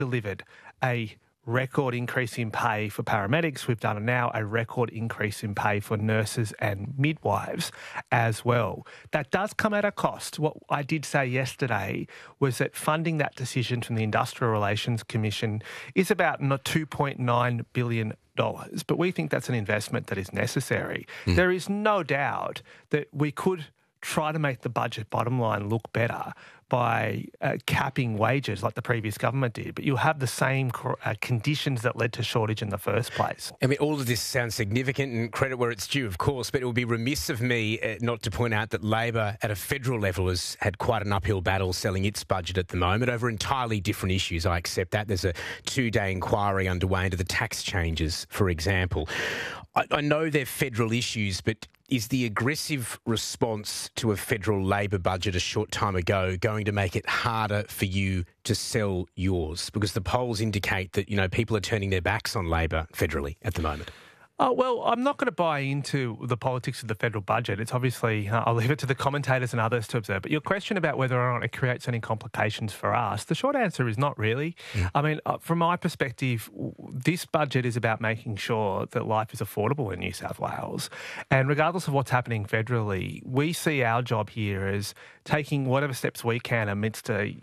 delivered a record increase in pay for paramedics. We've done now a record increase in pay for nurses and midwives as well. That does come at a cost. What I did say yesterday was that funding that decision from the Industrial Relations Commission is about $2.9 billion. But we think that's an investment that is necessary. There is no doubt that we could try to make the budget bottom line look better by capping wages like the previous government did, but you'll have the same conditions that led to shortage in the first place. I mean, all of this sounds significant and credit where it's due, of course, but it would be remiss of me not to point out that Labor at a federal level has had quite an uphill battle selling its budget at the moment over entirely different issues. I accept that. There's a 2-day inquiry underway into the tax changes, for example. I know they're federal issues, but is the aggressive response to a federal Labor budget a short time ago going to make it harder for you to sell yours? Because the polls indicate that, people are turning their backs on Labor federally at the moment. Well, I'm not going to buy into the politics of the federal budget. It's obviously, I'll leave it to the commentators and others to observe. But your question about whether or not it creates any complications for us, the short answer is not really. I mean, from my perspective, this budget is about making sure that life is affordable in New South Wales. And regardless of what's happening federally, we see our job here as taking whatever steps we can amidst a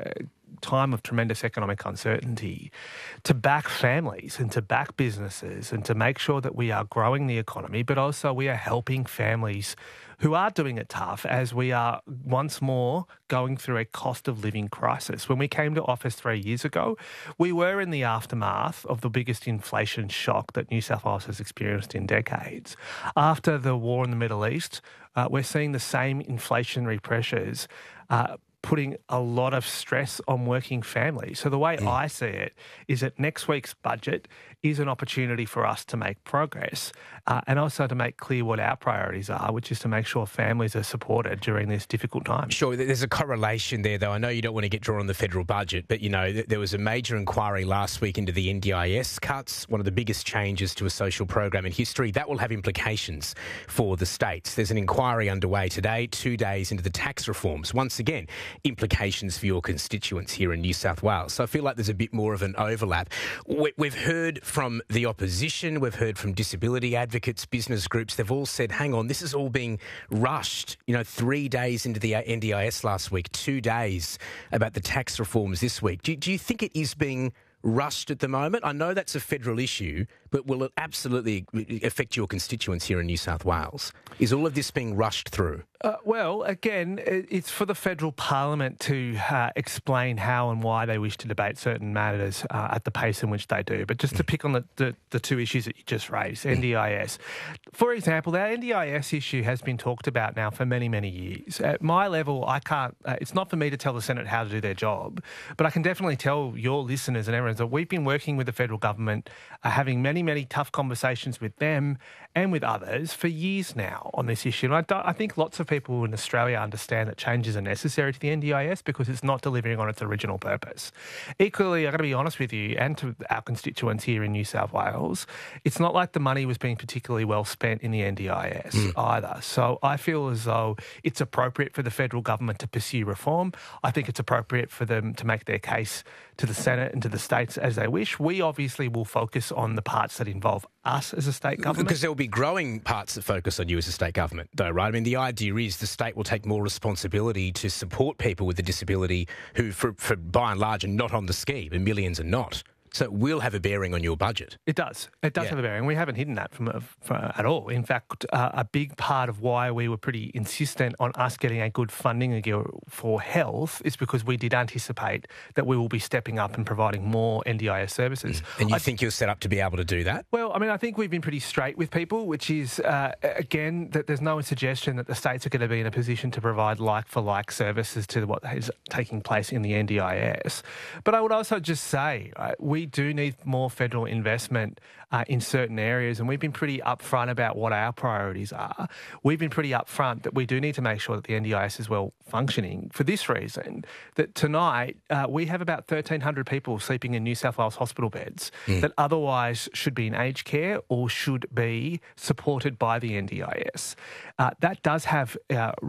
time of tremendous economic uncertainty to back families and to back businesses and to make sure that we are growing the economy, but also we are helping families who are doing it tough as we are once more going through a cost of living crisis. When we came to office 3 years ago, we were in the aftermath of the biggest inflation shock that New South Wales has experienced in decades. After the war in the Middle East, we're seeing the same inflationary pressures putting a lot of stress on working families. So the way I see it is that next week's budget is an opportunity for us to make progress and also to make clear what our priorities are, which is to make sure families are supported during this difficult time. Sure, there's a correlation there, though. I know you don't want to get drawn on the federal budget, but, there was a major inquiry last week into the NDIS cuts, one of the biggest changes to a social program in history. That will have implications for the states. There's an inquiry underway today, 2 days into the tax reforms. Once again, implications for your constituents here in New South Wales. So I feel like there's a bit more of an overlap. We've heard from the opposition, we've heard from disability advocates, business groups. They've all said, hang on, this is all being rushed. 3 days into the NDIS last week, 2 days about the tax reforms this week. Do you think it is being rushed at the moment? I know that's a federal issue, but will it absolutely affect your constituents here in New South Wales? Is all of this being rushed through? Well, again, it's for the federal parliament to explain how and why they wish to debate certain matters at the pace in which they do. But just to pick on the two issues that you just raised, NDIS. For example, that NDIS issue has been talked about now for many, many years. At my level, I can't, it's not for me to tell the Senate how to do their job, but I can definitely tell your listeners and everyone that we've been working with the federal government, having many, many tough conversations with them and with others for years now on this issue. And I think lots of people in Australia understand that changes are necessary to the NDIS because it's not delivering on its original purpose. Equally, I've got to be honest with you and to our constituents here in New South Wales, it's not like the money was being particularly well spent in the NDIS either. So I feel as though it's appropriate for the federal government to pursue reform. I think it's appropriate for them to make their case to the Senate and to the states as they wish. We obviously will focus on the parts that involve us as a state government. Because there will be growing parts that focus on you as a state government, though, right? I mean, the idea is the state will take more responsibility to support people with a disability who, for by and large, are not on the scheme, and millions are not. So it will have a bearing on your budget. It does. It does have a bearing. We haven't hidden that from at all. In fact, a big part of why we were pretty insistent on us getting a good funding for health is because we did anticipate that we will be stepping up and providing more NDIS services. And you think you're set up to be able to do that? Well, I mean, I think we've been pretty straight with people, which is, again, that there's no suggestion that the states are going to be in a position to provide like-for-like services to what is taking place in the NDIS. But I would also just say, we do need more federal investment in certain areas, and we've been pretty upfront about what our priorities are. We've been pretty upfront that we do need to make sure that the NDIS is well functioning for this reason, that tonight we have about 1,300 people sleeping in New South Wales hospital beds that otherwise should be in aged care or should be supported by the NDIS. That does have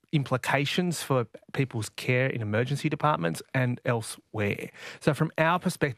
implications for people's care in emergency departments and elsewhere. So from our perspective,